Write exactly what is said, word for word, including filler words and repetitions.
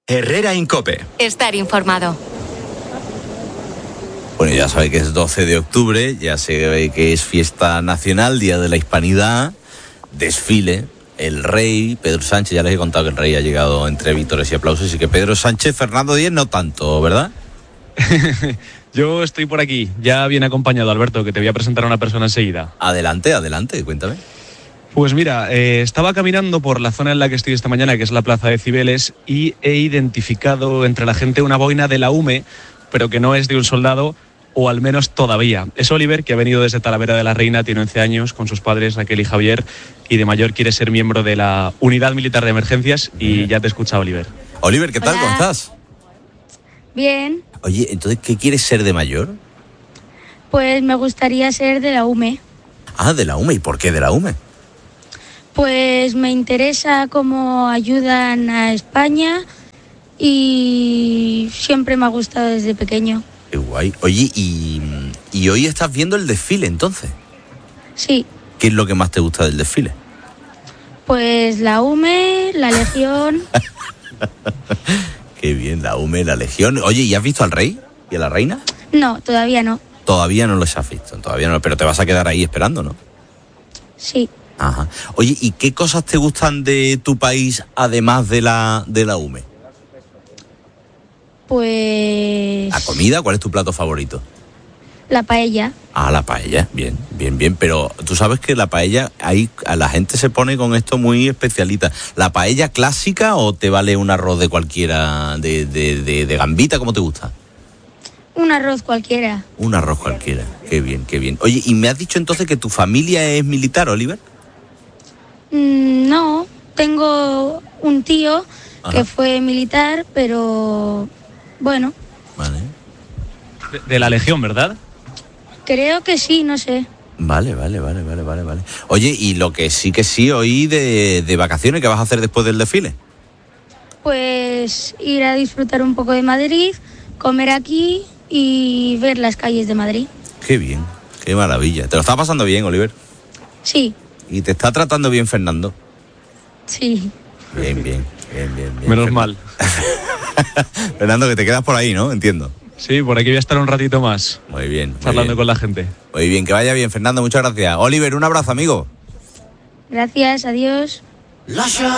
Herrera Incope. Estar informado. Bueno, ya sabe que es doce de octubre, ya sabe que es fiesta nacional, Día de la Hispanidad, desfile, el rey, Pedro Sánchez, ya les he contado que el rey ha llegado entre vítores y aplausos, y que Pedro Sánchez, Fernando Díez no tanto, ¿verdad? Yo estoy por aquí, ya viene acompañado, Alberto, que te voy a presentar a una persona enseguida. Adelante, adelante, cuéntame. Pues mira, eh, estaba caminando por la zona en la que estoy esta mañana, que es la Plaza de Cibeles, y he identificado entre la gente una boina de la U M E, pero que no es de un soldado, o al menos todavía. Es Oliver, que ha venido desde Talavera de la Reina, tiene once años, con sus padres Raquel y Javier, y de mayor quiere ser miembro de la Unidad Militar de Emergencias, y ya te escucha Oliver. Oliver, ¿qué tal? Hola. ¿Cómo estás? Bien, Oye, entonces, ¿qué quieres ser de mayor? pues me gustaría ser de la U M E. Ah, de la U M E. ¿Y por qué de la U M E? Pues me interesa cómo ayudan a España y siempre me ha gustado desde pequeño. Qué guay. Oye, y, y hoy estás viendo el desfile, entonces. Sí, ¿Qué es lo que más te gusta del desfile? pues la U M E, la Legión. Qué bien, la U M E, la Legión. Oye, ¿y has visto al rey y a la reina? No, todavía no. Todavía no los has visto, todavía no, pero te vas a quedar ahí esperando, ¿no? Sí, Ajá. Oye, ¿y qué cosas te gustan de tu país además de la, de la U M E? pues ¿La comida? ¿Cuál es tu plato favorito? la paella. Ah, la paella, bien, bien, bien, pero tú sabes que la paella, ahí a la gente se pone con esto muy especialita. ¿La paella clásica o te vale un arroz de cualquiera, de, de, de, de gambita, cómo te gusta? Un arroz cualquiera. Un arroz cualquiera, qué bien, qué bien. Oye, ¿y me has dicho entonces que tu familia es militar, Oliver? Mm, no, tengo un tío Ajá. que fue militar, pero bueno, Vale, De, de la Legión, ¿verdad? creo que sí, no sé. vale, vale, vale, vale, vale, vale. Oye, y lo que sí que sí oí de, de vacaciones, ¿qué vas a hacer después del desfile? Pues ir a disfrutar un poco de Madrid, comer aquí y ver las calles de Madrid. Qué bien, qué maravilla. ¿Te lo estás pasando bien, Oliver? Sí, ¿Y te está tratando bien Fernando? sí. Bien, bien, bien, bien, bien. Menos Fernando. mal. Fernando, que te quedas por ahí, ¿no? Entiendo. Sí, por aquí voy a estar un ratito más, Muy bien, muy charlando bien. con la gente. Muy bien, que vaya bien, Fernando, muchas gracias. Oliver, un abrazo, amigo. Gracias, adiós.